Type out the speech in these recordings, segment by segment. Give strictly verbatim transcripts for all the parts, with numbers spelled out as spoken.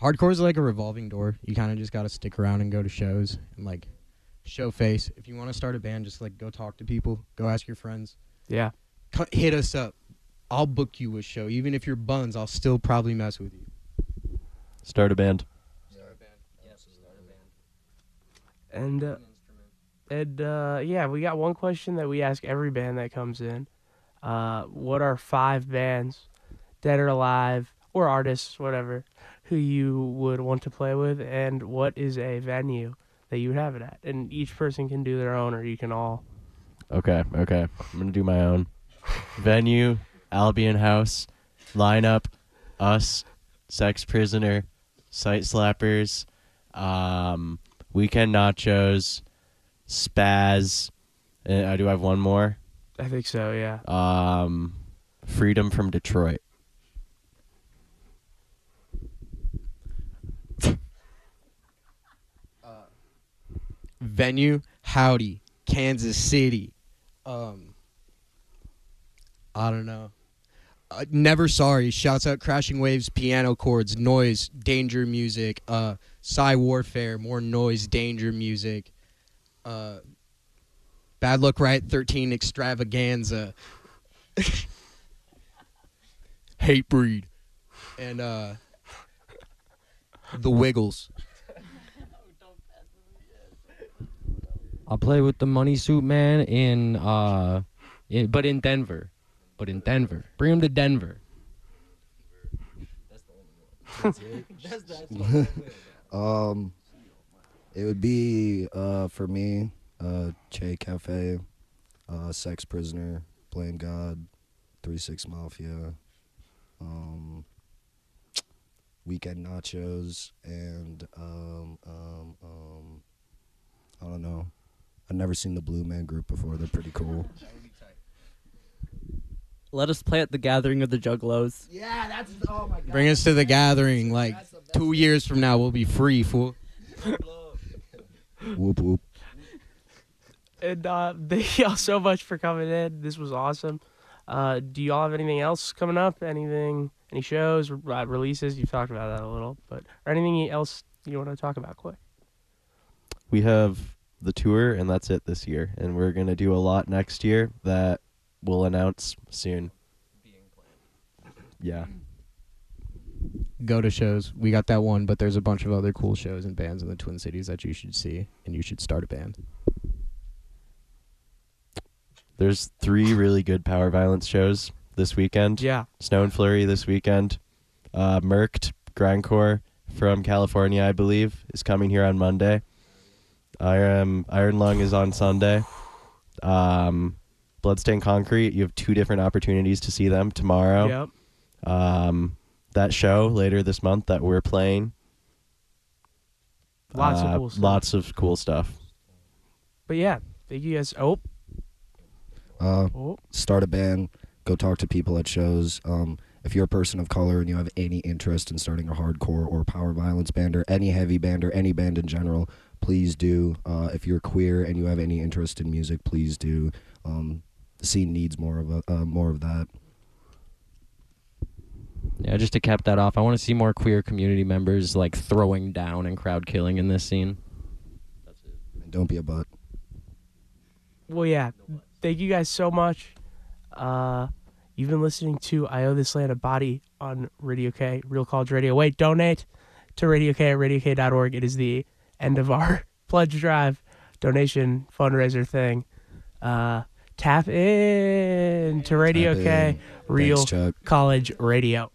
hardcore is like a revolving door. You kind of just got to stick around and go to shows and like show face. If you want to start a band, just like go talk to people, go ask your friends. Yeah. Cut, hit us up. I'll book you a show. Even if you're buns, I'll still probably mess with you. Start a band. Start a band. Yes, start a band. And, uh, and uh, yeah, we got one question that we ask every band that comes in. Uh, what are five bands, dead or alive, or artists, whatever, who you would want to play with, and what is a venue that you would have it at? And each person can do their own, or you can all. Okay, okay. I'm going to do my own. Venue, Albion House, lineup, us, Sex Prisoner, Sight Slappers, um, Weekend Nachos, Spaz. And I do have one more. I think so, yeah. Um, Freedom from Detroit. uh, venue, Howdy, Kansas City. Um, I don't know. Uh, Never Sorry. Shouts out Crashing Waves, Piano Chords, Noise, Danger Music. Uh, Psy Warfare, more noise, danger music. Uh, Bad Luck Riot thirteen Extravaganza. Hatebreed. And uh, The Wiggles. I'll play with the Money Suit Man in, uh, in, but in Denver. But in Denver. Bring him to Denver. um, it would be, uh, for me, uh, Che Cafe, uh, Sex Prisoner, Blame God, three six Mafia, um, Weekend Nachos, and, um, um, um, I don't know. I've never seen the Blue Man Group before. They're pretty cool. Let us play at the Gathering of the Juggalos. Yeah, that's, oh my God. Bring us to the Gathering. Like, two years from now, we'll be free, fool. Whoop, whoop. And uh, thank y'all so much for coming in. This was awesome. Uh, do y'all have anything else coming up? Anything, any shows, uh, releases? You've talked about that a little, but or anything else you want to talk about quick? We have the tour, and that's it this year. And we're going to do a lot next year that we'll announce soon. Yeah. Go to shows. We got that one, but there's a bunch of other cool shows and bands in the Twin Cities that you should see, and you should start a band. There's three really good power violence shows this weekend. Yeah. Snow and Flurry this weekend. Uh, Merked, Grindcore from California, I believe, is coming here on Monday. Iron, Iron Lung is on Sunday. Um, Bloodstained Concrete, you have two different opportunities to see them tomorrow. Yep. Um, that show later this month that we're playing. Lots uh, of cool stuff. Lots of cool stuff. But yeah, thank you guys. Oh. Uh, oh. Start a band. Go talk to people at shows. Um, if you're a person of color and you have any interest in starting a hardcore or power violence band or any heavy band or any band in general, please do. Uh, if you're queer and you have any interest in music, please do. Um, the scene needs more of a, uh, more of that. Yeah, just to cap that off, I want to see more queer community members like throwing down and crowd killing in this scene. That's it. And don't be a butt. Well, yeah. Thank you guys so much. Uh, you've been listening to I Owe This Land a Body on Radio K, Real College Radio. Wait, donate to Radio K at radio k dot org. It is the end of our pledge drive donation fundraiser thing. Uh, tap in to Radio Tap K, in. Real Thanks, Chuck. College Radio.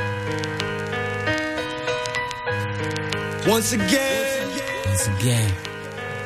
Once again, once again.